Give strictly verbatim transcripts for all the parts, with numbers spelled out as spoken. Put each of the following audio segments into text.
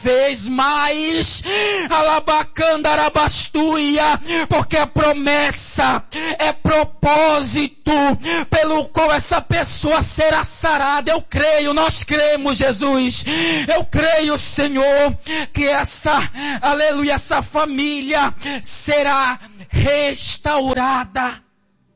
vez mais, alabacandarabastua, porque a promessa é propósito pelo qual essa pessoa será sarada. Eu creio, nós cremos, Jesus, eu creio, Senhor, que essa, aleluia, essa família será restaurada.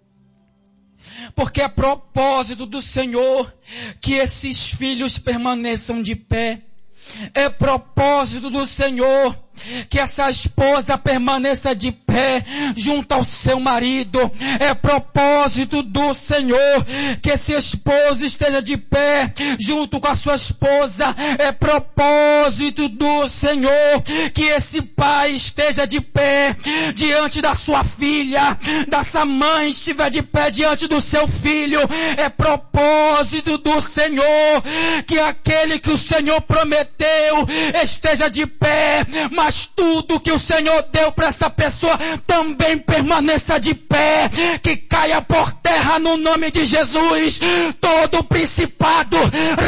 Porque é propósito do Senhor que esses filhos permaneçam de pé. É propósito do Senhor que essa esposa permaneça de pé junto ao seu marido. É propósito do Senhor que esse esposo esteja de pé junto com a sua esposa. É propósito do Senhor que esse pai esteja de pé diante da sua filha, dessa mãe estiver de pé diante do seu filho. É propósito do Senhor que aquele que o Senhor prometeu esteja de pé, mas tudo que o Senhor deu para essa pessoa também permaneça de pé, que caia por terra no nome de Jesus. Todo principado,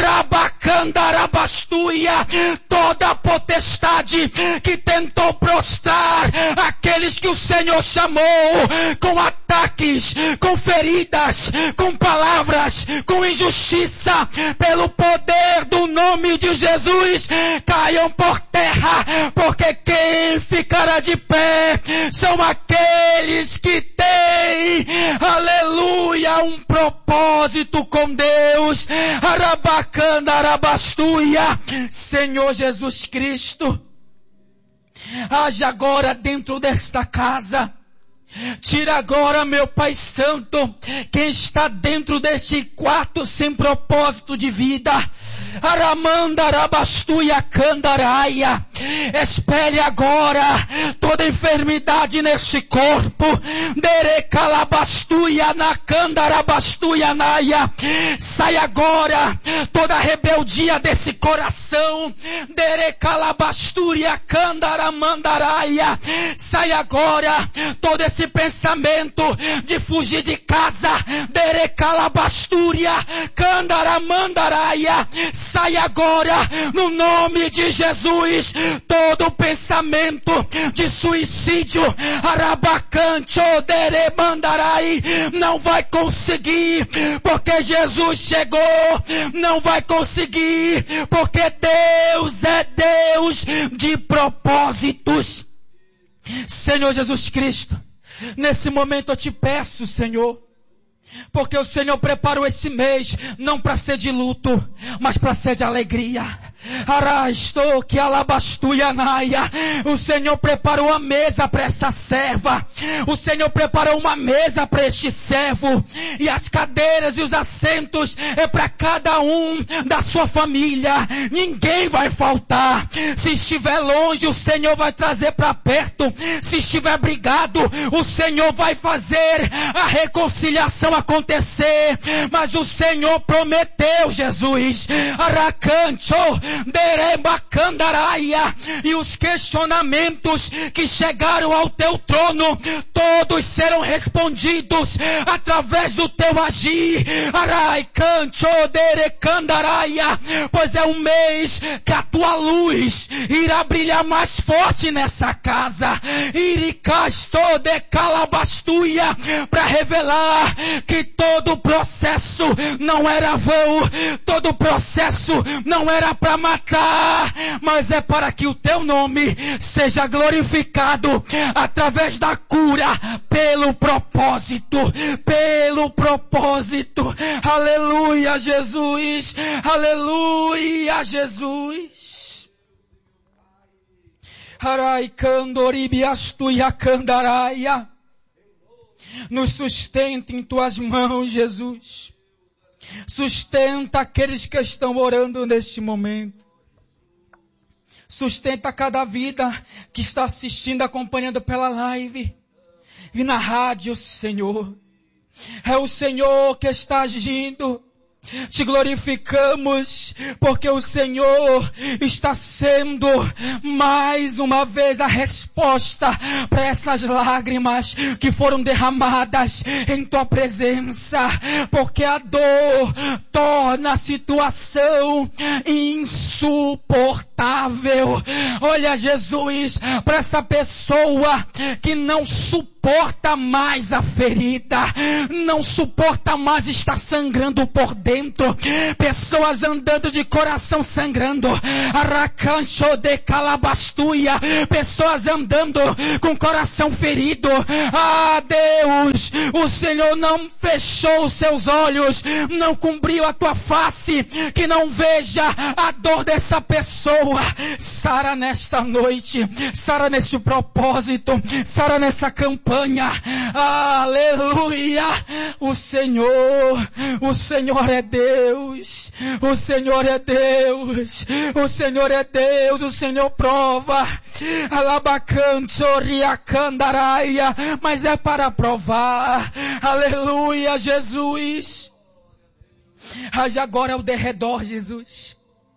rabacandarabastua, toda potestade que tentou prostrar aqueles que o Senhor chamou com ataques, com feridas, com palavras, com injustiça, pelo poder do nome de Jesus, caiam por terra, porque quem ficará de pé são aqueles que têm, aleluia, um propósito com Deus. Arabacandarabastua. Senhor Jesus Cristo, age agora dentro desta casa. Tira agora, meu Pai Santo, quem está dentro deste quarto sem propósito de vida. Aramandarabastua candaraia. Espere agora toda enfermidade neste corpo. Derecalabastuia na candarabastuia naia. Sai agora toda rebeldia desse coração. Derecalabastuia candaramandaraia. Sai agora todo esse pensamento de fugir de casa. Derecalabasturia candaramandaraia. Sai agora, no nome de Jesus, todo pensamento de suicídio, arabacante, oderemandarai, não vai conseguir, porque Jesus chegou, não vai conseguir, porque Deus é Deus de propósitos. Senhor Jesus Cristo, nesse momento eu te peço, Senhor, porque o Senhor preparou esse mês não para ser de luto, mas para ser de alegria. Arasto que alabastuianaia. O Senhor preparou a mesa para essa serva. O Senhor preparou uma mesa para este servo. E as cadeiras e os assentos é para cada um da sua família. Ninguém vai faltar. Se estiver longe, o Senhor vai trazer para perto. Se estiver brigado, o Senhor vai fazer a reconciliação acontecer. Mas o Senhor prometeu, Jesus, Aracancho, Derembacandaraia, e os questionamentos que chegaram ao teu trono, todos serão respondidos através do teu agir. Araicancho, Derecandaraia, pois é um mês que a tua luz irá brilhar mais forte nessa casa. Iricasto de calabastuia, para revelar que todo o processo não era vão, todo o processo não era para matar, mas é para que o teu nome seja glorificado através da cura, pelo propósito, pelo propósito. Aleluia, Jesus, aleluia, Jesus. Arai candoribiastuia candaraia. Nos sustenta em tuas mãos, Jesus. Sustenta aqueles que estão orando neste momento. Sustenta cada vida que está assistindo, acompanhando pela live e na rádio, Senhor. É o Senhor que está agindo. Te glorificamos, porque o Senhor está sendo mais uma vez a resposta para essas lágrimas que foram derramadas em tua presença, porque a dor torna a situação insuportável. Olha, Jesus, para essa pessoa que não suporta mais a ferida, não suporta mais estar sangrando por dentro, pessoas andando de coração sangrando, arracancho de calabastuia, pessoas andando com coração ferido. Ah, Deus, o Senhor não fechou os seus olhos, não cobriu a tua face, que não veja a dor dessa pessoa. Sara nesta noite, sara nesse propósito, sara nessa campanha. Aleluia! O Senhor, o Senhor é Deus, o Senhor é Deus, o Senhor é Deus, o Senhor prova. Alabacanto riacandaraia, mas é para provar. Aleluia, Jesus. Haja agora ao derredor, Jesus,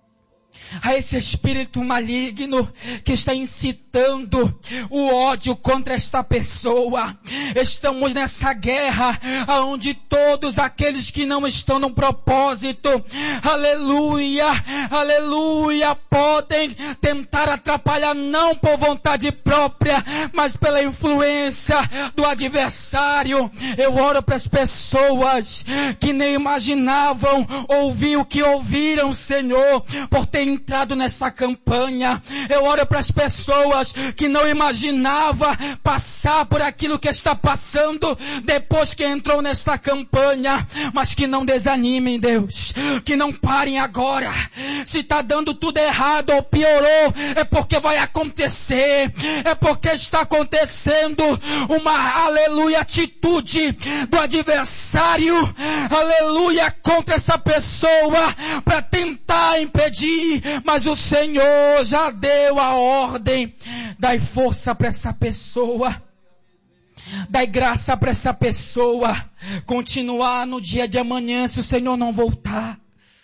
a esse espírito maligno que está incitando o ódio contra esta pessoa. Estamos nessa guerra onde todos aqueles que não estão no propósito, aleluia, aleluia, podem tentar atrapalhar, não por vontade própria, mas pela influência do adversário. Eu oro para as pessoas que nem imaginavam ouvir o que ouviram, Senhor, por ter entrado nessa campanha. Eu oro para as pessoas que não imaginava passar por aquilo que está passando depois que entrou nessa campanha, mas que não desanimem, Deus, que não parem agora. Se está dando tudo errado ou piorou, é porque vai acontecer, é porque está acontecendo uma, aleluia, atitude do adversário, aleluia, contra essa pessoa para tentar impedir. Mas o Senhor já deu a ordem. Dai força para essa pessoa. Dai graça para essa pessoa continuar no dia de amanhã, se o Senhor não voltar.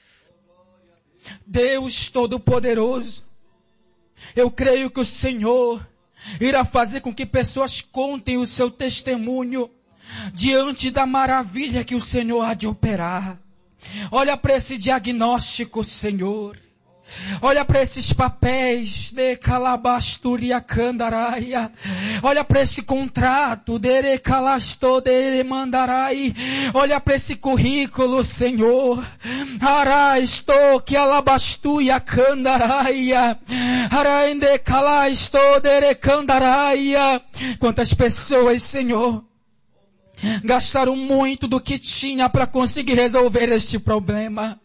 Deus Todo-Poderoso, eu creio que o Senhor irá fazer com que pessoas contem o seu testemunho diante da maravilha que o Senhor há de operar. Olha para esse diagnóstico, Senhor. Olha para esses papéis de calabasturia candaraia. Olha para esse contrato de calasto de mandarai. Olha para esse currículo, Senhor. Araisto que alabastuia candaraia. Arainde calasto de candaraia. Quantas pessoas, Senhor, gastaram muito do que tinha para conseguir resolver este problema.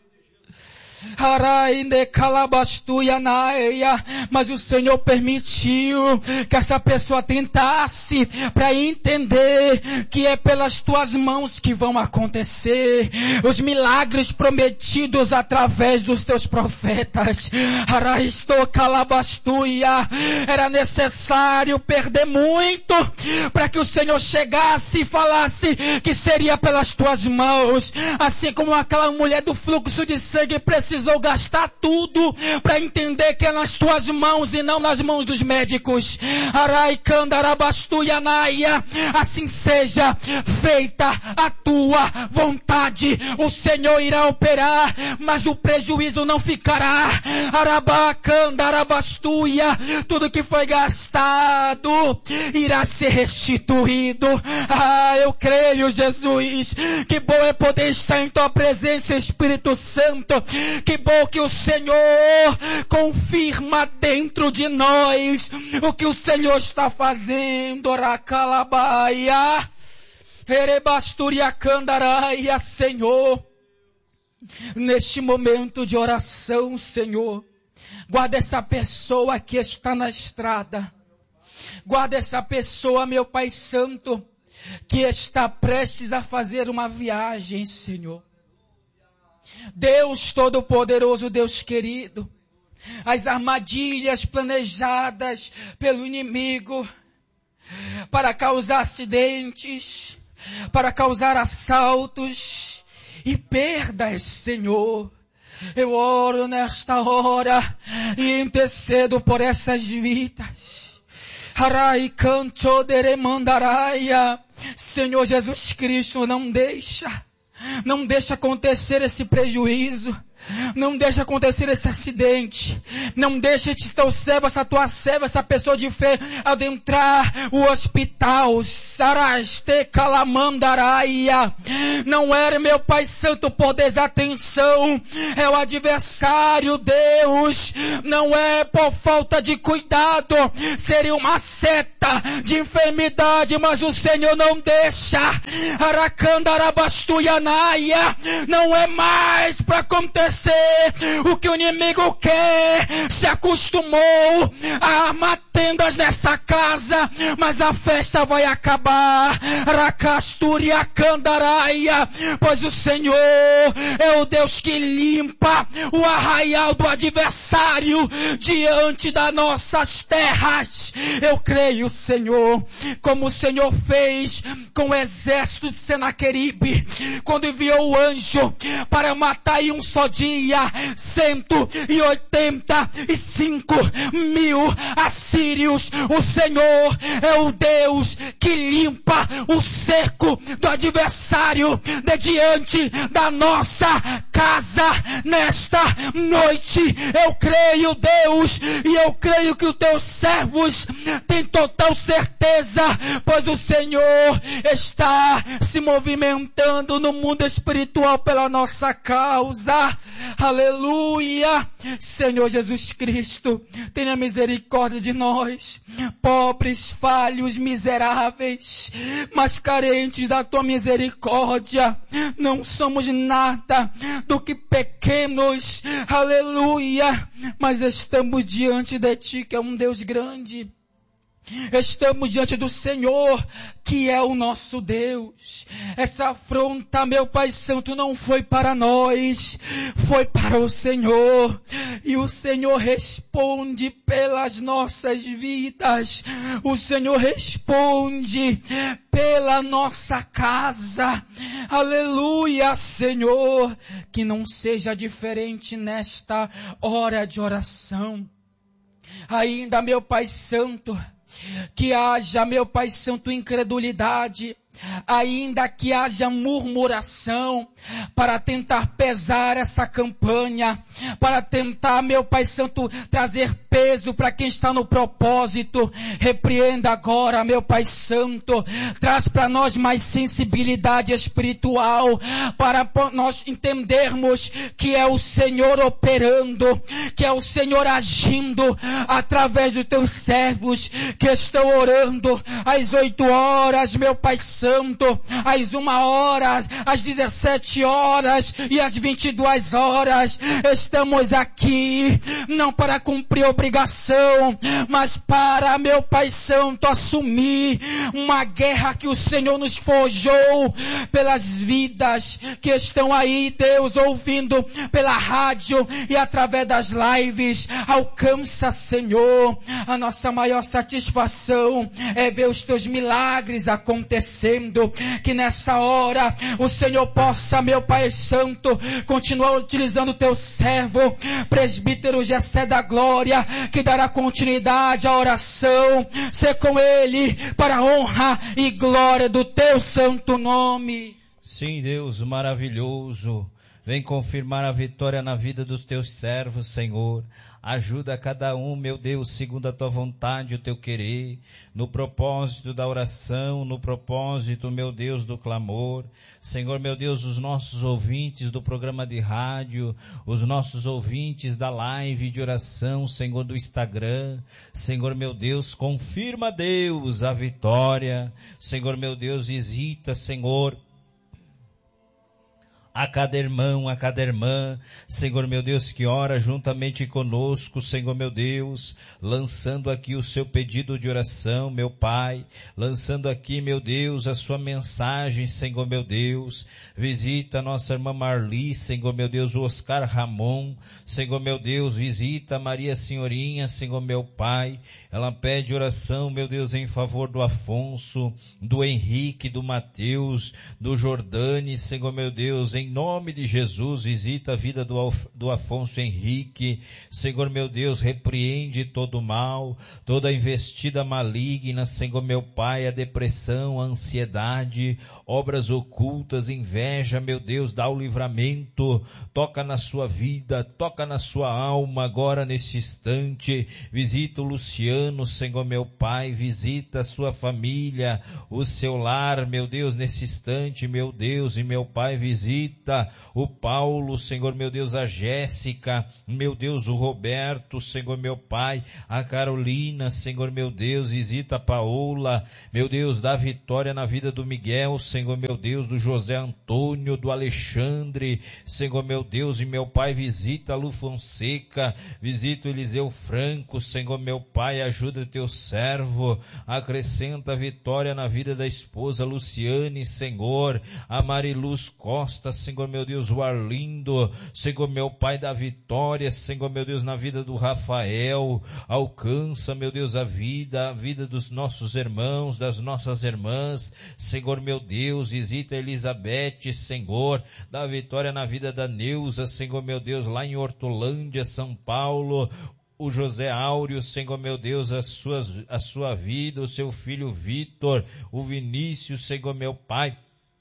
Mas o Senhor permitiu que essa pessoa tentasse para entender que é pelas tuas mãos que vão acontecer os milagres prometidos através dos teus profetas. Era necessário perder muito para que o Senhor chegasse e falasse que seria pelas tuas mãos, assim como aquela mulher do fluxo de sangue precisou precisou gastar tudo para entender que é nas tuas mãos e não nas mãos dos médicos. Assim seja feita a tua vontade. O Senhor irá operar, mas o prejuízo não ficará. Tudo que foi gastado irá ser restituído. Ah, eu creio, Jesus. Que bom é poder estar em tua presença, Espírito Santo. Que bom que o Senhor confirma dentro de nós o que o Senhor está fazendo. Oracalabaia, Erebasturia Candaraia, Senhor. Neste momento de oração, Senhor, guarda essa pessoa que está na estrada. Guarda essa pessoa, meu Pai Santo, que está prestes a fazer uma viagem, Senhor. Deus Todo-Poderoso, Deus querido, as armadilhas planejadas pelo inimigo para causar acidentes, para causar assaltos, e perdas, Senhor. Eu oro nesta hora e intercedo por essas vidas. Arai canto deremandaraia. Senhor Jesus Cristo, não deixa, não deixa acontecer esse prejuízo. Não deixa acontecer esse acidente. Não deixa esse teu servo, essa tua serva, essa pessoa de fé adentrar o hospital. Saraste calamandaraia. Não era, meu Pai Santo, por desatenção. É o adversário, Deus. Não é por falta de cuidado. Seria uma seta de enfermidade, mas o Senhor não deixa. Aracandarabastuyanaia. Não é mais para acontecer o que o inimigo quer. Se acostumou a armar tendas nessa casa, mas a festa vai acabar. Racasturia candaraia, pois o Senhor é o Deus que limpa o arraial do adversário diante das nossas terras. Eu creio, Senhor, como o Senhor fez com o exército de Senaqueribe, quando enviou o anjo para matar em um só dia cento e oitenta e cinco mil assírios. O Senhor é o Deus que limpa o cerco do adversário de diante da nossa casa nesta noite. Eu creio, Deus, e eu creio que os teus servos têm total certeza, pois o Senhor está se movimentando no mundo espiritual pela nossa causa. Aleluia! Senhor Jesus Cristo, tenha misericórdia de nós, pobres, falhos, miseráveis, mas carentes da tua misericórdia. Não somos nada do que pequenos, aleluia, mas estamos diante de ti, que é um Deus grande. Estamos diante do Senhor, que é o nosso Deus. Essa afronta, meu Pai Santo, não foi para nós, foi para o Senhor. E o Senhor responde pelas nossas vidas. O Senhor responde pela nossa casa. Aleluia, Senhor. Que não seja diferente nesta hora de oração. Ainda, meu Pai Santo, que haja, meu Pai Santo, incredulidade, ainda que haja murmuração, para tentar pesar essa campanha, para tentar, meu Pai Santo, trazer peso para quem está no propósito. Repreenda agora, meu Pai Santo, traz para nós mais sensibilidade espiritual, para nós entendermos que é o Senhor operando, que é o Senhor agindo através dos teus servos que estão orando às oito horas, meu Pai Santo, às uma hora, às dezessete horas e às vinte e duas horas. Estamos aqui não para cumprir obrigação, mas para, meu Pai Santo, assumir uma guerra que o Senhor nos forjou pelas vidas que estão aí, Deus, ouvindo pela rádio e através das lives. Alcança, Senhor, a nossa maior satisfação é ver os teus milagres acontecendo, que nessa hora o Senhor possa, meu Pai Santo, continuar utilizando o teu servo, presbítero Gessé da Glória, que dará continuidade à oração. Ser com ele para a honra e glória do teu santo nome. Sim, Deus maravilhoso, vem confirmar a vitória na vida dos teus servos, Senhor. Ajuda cada um, meu Deus, segundo a tua vontade, o teu querer, no propósito da oração, no propósito, meu Deus, do clamor. Senhor, meu Deus, os nossos ouvintes do programa de rádio, os nossos ouvintes da live de oração, Senhor, do Instagram. Senhor, meu Deus, confirma, Deus, a vitória. Senhor, meu Deus, visita, Senhor, a cada irmão, a cada irmã, Senhor meu Deus, que ora juntamente conosco, Senhor meu Deus, lançando aqui o seu pedido de oração, meu Pai, lançando aqui, meu Deus, a sua mensagem, Senhor meu Deus. Visita a nossa irmã Marli, Senhor meu Deus, o Oscar Ramon, Senhor meu Deus, visita a Maria Senhorinha, Senhor meu Pai. Ela pede oração, meu Deus, em favor do Afonso, do Henrique, do Mateus, do Jordane, Senhor meu Deus, em em nome de Jesus, visita a vida do, do Afonso Henrique, Senhor meu Deus, repreende todo o mal, toda investida maligna, Senhor meu Pai, a depressão, a ansiedade, obras ocultas, inveja, meu Deus, dá o livramento, toca na sua vida, toca na sua alma agora neste instante, visita o Luciano, Senhor meu Pai, visita a sua família, o seu lar, meu Deus, nesse instante, meu Deus e meu Pai, visita o Paulo, Senhor meu Deus, a Jéssica, meu Deus, o Roberto, Senhor meu Pai, a Carolina, Senhor meu Deus, visita a Paola, meu Deus, dá vitória na vida do Miguel, Senhor meu Deus, do José Antônio, do Alexandre, Senhor meu Deus e meu Pai, visita a Lu Fonseca, visita o Eliseu Franco, Senhor meu Pai, ajuda teu servo, acrescenta vitória na vida da esposa Luciane, Senhor, a Mariluz Costa, Senhor meu Deus, o Arlindo, Senhor meu Pai, dá vitória, Senhor meu Deus, na vida do Rafael, alcança, meu Deus, a vida, a vida dos nossos irmãos, das nossas irmãs, Senhor meu Deus, visita a Elizabeth, Senhor, dá vitória na vida da Neuza, Senhor meu Deus, lá em Hortolândia, São Paulo, o José Áureo, Senhor meu Deus, a, suas, a sua vida, o seu filho Vitor, o Vinícius, Senhor meu Pai,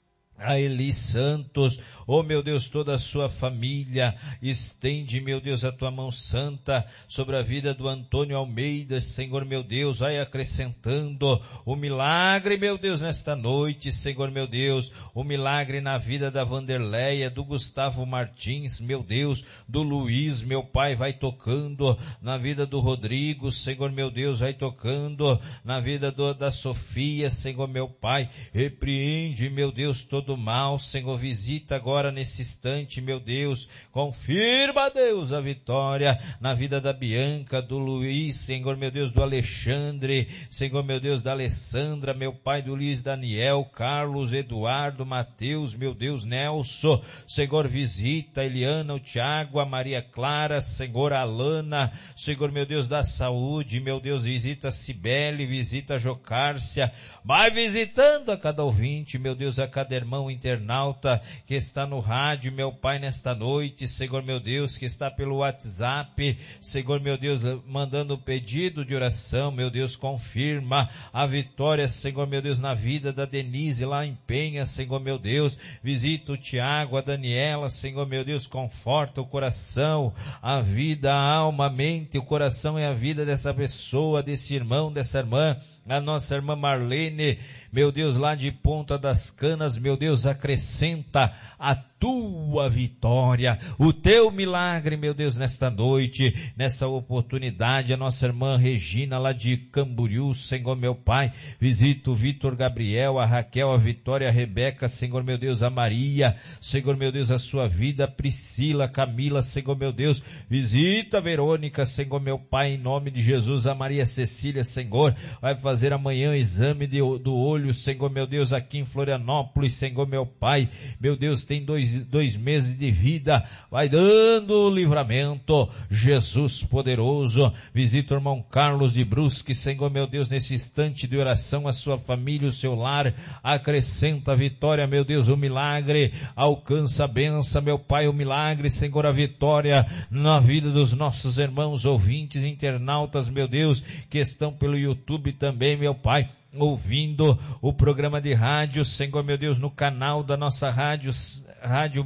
a Eli Santos, oh meu Deus, toda a sua família, estende, meu Deus, a tua mão santa sobre a vida do Antônio Almeida, Senhor meu Deus, vai acrescentando o milagre, meu Deus, nesta noite, Senhor meu Deus, o milagre na vida da Vanderleia, do Gustavo Martins, meu Deus, do Luiz, meu Pai, vai tocando na vida do Rodrigo, Senhor meu Deus, vai tocando na vida do, da Sofia, Senhor meu Pai, repreende, meu Deus, todo do mal, Senhor, visita agora nesse instante, meu Deus, confirma, Deus, a vitória na vida da Bianca, do Luiz, Senhor, meu Deus, do Alexandre, Senhor, meu Deus, da Alessandra, meu Pai, do Luiz Daniel, Carlos, Eduardo, Mateus, meu Deus, Nelson, Senhor, visita a Eliana, o Tiago, a Maria Clara, Senhor, a Alana, Senhor, meu Deus, da saúde, meu Deus, visita a Cibele, visita a Jocárcia, vai visitando a cada ouvinte, meu Deus, a cada irmão internauta que está no rádio, meu Pai, nesta noite, Senhor meu Deus, que está pelo WhatsApp, Senhor meu Deus, mandando pedido de oração, meu Deus, confirma a vitória, Senhor meu Deus, na vida da Denise lá em Penha, Senhor meu Deus, visita o Tiago, a Daniela, Senhor meu Deus, conforta o coração, a vida, a alma, a mente, o coração e a vida dessa pessoa, desse irmão, dessa irmã, a nossa irmã Marlene, meu Deus, lá de Ponta das Canas, meu Deus, acrescenta a tua vitória, o teu milagre, meu Deus, nesta noite, nessa oportunidade, a nossa irmã Regina, lá de Camboriú, Senhor meu Pai, visita o Vitor Gabriel, a Raquel, a Vitória, a Rebeca, Senhor meu Deus, a Maria, Senhor meu Deus, a sua vida, a Priscila, a Camila, Senhor meu Deus, visita a Verônica, Senhor meu Pai, em nome de Jesus, a Maria Cecília, Senhor, vai fazer amanhã exame de, do olho, Senhor meu Deus, aqui em Florianópolis, Senhor meu Pai, meu Deus, tem dois, dois meses de vida, vai dando livramento, Jesus poderoso, visita o irmão Carlos de Brusque, Senhor meu Deus, nesse instante de oração, a sua família, o seu lar, acrescenta a vitória, meu Deus, o milagre, alcança a benção, meu Pai, o milagre, Senhor, a vitória na vida dos nossos irmãos ouvintes, internautas, meu Deus, que estão pelo YouTube também, meu Pai, ouvindo o programa de rádio, Senhor meu Deus, no canal da nossa rádio, rádio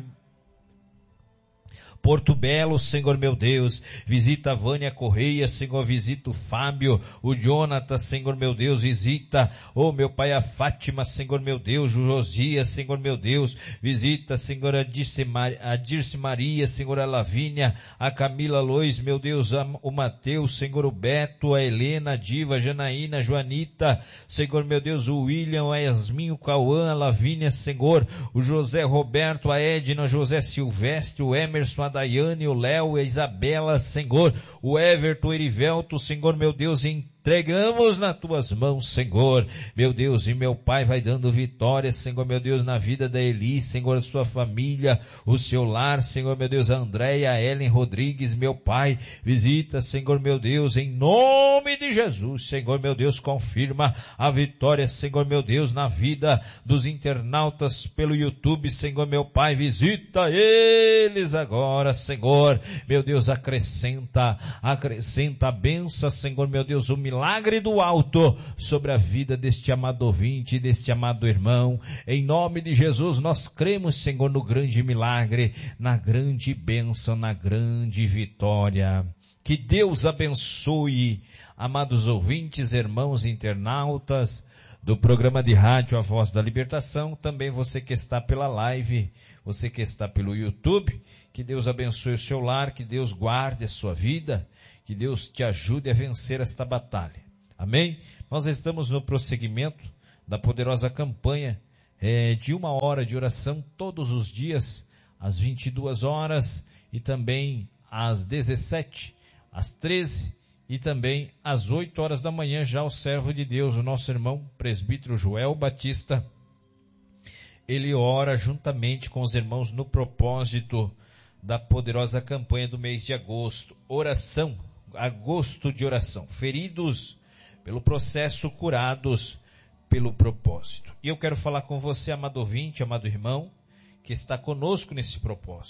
Porto Belo, Senhor meu Deus, visita a Vânia Correia, Senhor, visita o Fábio, o Jonathan, Senhor meu Deus, visita, oh meu Pai, a Fátima, Senhor meu Deus, o Josias, Senhor meu Deus, visita, Senhor, a Dirce, Maria, a Dirce Maria, Senhor, a Lavínia, a Camila Lois, meu Deus, a, o Mateus, Senhor, o Beto, a Helena, a Diva, a Janaína, a Joanita, Senhor meu Deus, o William, a Yasmin, o Cauã, a Lavínia, Senhor, o José Roberto, a Edna, José Silvestre, o Emerson, a Daiane, o Léo, a Isabela, Senhor, o Everton, o Erivelto, Senhor meu Deus, em entregamos nas tuas mãos, Senhor, meu Deus, e meu Pai vai dando vitória, Senhor, meu Deus, na vida da Eli, Senhor, a sua família, o seu lar, Senhor, meu Deus, a Andréia, a Ellen Rodrigues, meu Pai, visita, Senhor, meu Deus, em nome de Jesus, Senhor, meu Deus, confirma a vitória, Senhor, meu Deus, na vida dos internautas pelo YouTube, Senhor, meu Pai, visita eles agora, Senhor, meu Deus, acrescenta, acrescenta a benção, Senhor, meu Deus, o milagre do alto sobre a vida deste amado ouvinte, deste amado irmão, em nome de Jesus, nós cremos, Senhor, no grande milagre, na grande bênção, na grande vitória. Que Deus abençoe, amados ouvintes, irmãos internautas do programa de rádio A Voz da Libertação, também você que está pela live, você que está pelo YouTube, que Deus abençoe o seu lar, que Deus guarde a sua vida, que Deus te ajude a vencer esta batalha. Amém? Nós estamos no prosseguimento da poderosa campanha é, de uma hora de oração todos os dias, às vinte e duas horas e também às dezessete, às treze e também às oito horas da manhã, já o servo de Deus, o nosso irmão presbítero Joel Batista, ele ora juntamente com os irmãos no propósito da poderosa campanha do mês de agosto. Oração, agosto de oração. Feridos pelo processo, curados pelo propósito. E eu quero falar com você, amado ouvinte, amado irmão, que está conosco nesse propósito.